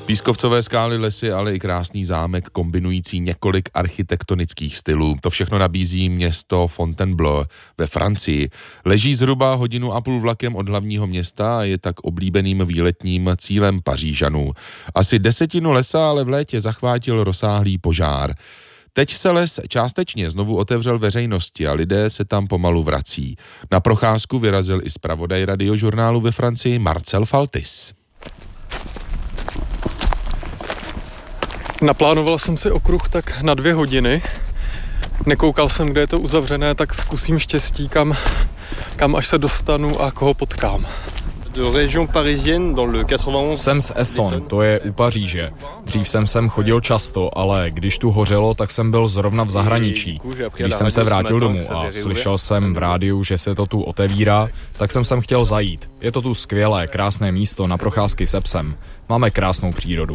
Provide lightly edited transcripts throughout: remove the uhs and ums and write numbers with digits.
Pískovcové skály, lesy, ale i krásný zámek kombinující několik architektonických stylů. To všechno nabízí město Fontainebleau ve Francii. Leží zhruba 1,5 hodiny vlakem od hlavního města a je tak oblíbeným výletním cílem Pařížanů. Asi 10% lesa ale v létě zachvátil rozsáhlý požár. Teď se les částečně znovu otevřel veřejnosti a lidé se tam pomalu vrací. Na procházku vyrazil i zpravodaj radiožurnálu ve Francii Marcel Faltis. Naplánoval jsem si okruh tak na 2 hodiny. Nekoukal jsem, kde je to uzavřené, tak zkusím štěstí, kam až se dostanu a koho potkám. Jsem z Essonne, to je u Paříže. Dřív jsem sem chodil často, ale když tu hořelo, tak jsem byl zrovna v zahraničí. Když jsem se vrátil domů a slyšel jsem v rádiu, že se to tu otevírá, tak jsem sem chtěl zajít. Je to tu skvělé, krásné místo na procházky se psem. Máme krásnou přírodu.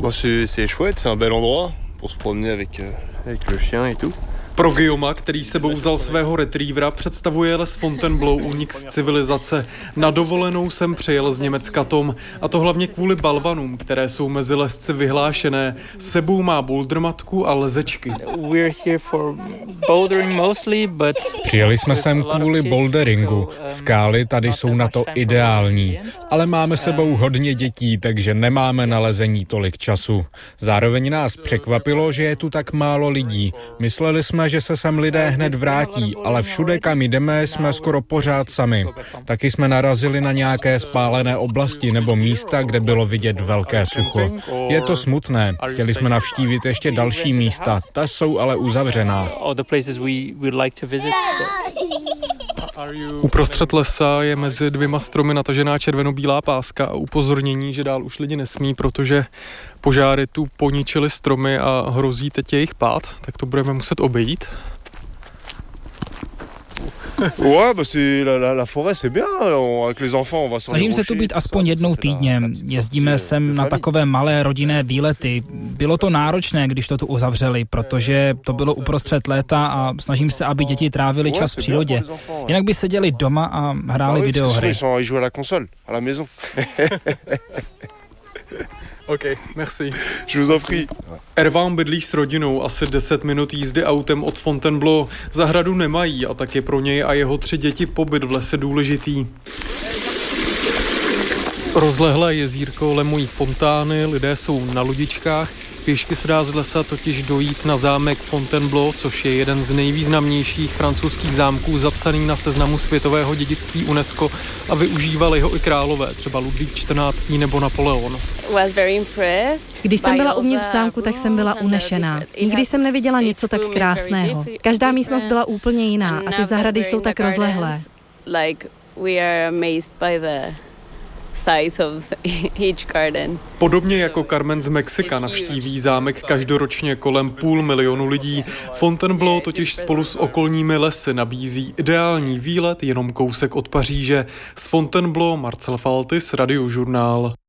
Pro Guillauma, který sebou vzal svého retrievera, představuje les Fontainebleau únik z civilizace. Na dovolenou jsem přijel z Německa Tom, a to hlavně kvůli balvanům, které jsou mezi lesci vyhlášené. Sebou má bouldermatku a lezečky. Přijeli jsme sem kvůli boulderingu. Skály tady jsou na to ideální, ale máme sebou hodně dětí, takže nemáme na lezení tolik času. Zároveň nás překvapilo, že je tu tak málo lidí. Mysleli jsme, že se sem lidé hned vrátí, ale všude, kam jdeme, jsme skoro pořád sami. Taky jsme narazili na nějaké spálené oblasti nebo místa, kde bylo vidět velké sucho. Je to smutné. Chtěli jsme navštívit ještě další místa, ta jsou ale uzavřená. Uprostřed lesa je mezi 2 stromy natažená červeno-bílá páska a upozornění, že dál už lidi nesmí, protože požáry tu poničily stromy a hrozí teď jejich pád, tak to budeme muset obejít. Snažím se tu být aspoň jednou týdně. Jezdíme sem na takové malé rodinné výlety. Bylo to náročné, když to tu uzavřeli, protože to bylo uprostřed léta a snažím se, aby děti trávili čas v přírodě. Jinak by seděli doma a hráli videohry. OK, merci. Je vous en prie. Erván bydlí s rodinou asi 10 minut jízdy autem od Fontainebleau. Zahradu nemají a tak je pro něj a jeho 3 děti pobyt v lese důležitý. Rozlehlé jezírko lemují fontány, lidé jsou na ludičkách. Pěšky se dá z lesa totiž dojít na zámek Fontainebleau, což je jeden z nejvýznamnějších francouzských zámků zapsaný na seznamu světového dědictví UNESCO a využívali ho i králové, třeba Ludvík XIV. Nebo Napoleon. Když jsem byla uvnitř zámku, tak jsem byla unešená. Nikdy jsem neviděla něco tak krásného. Každá místnost byla úplně jiná a ty zahrady jsou tak rozlehlé. Podobně jako Carmen z Mexika navštíví zámek každoročně kolem 500 000 lidí. Fontainebleau totiž spolu s okolními lesy nabízí ideální výlet jenom kousek od Paříže. Z Fontainebleau Marcel Faltis, Radiožurnál.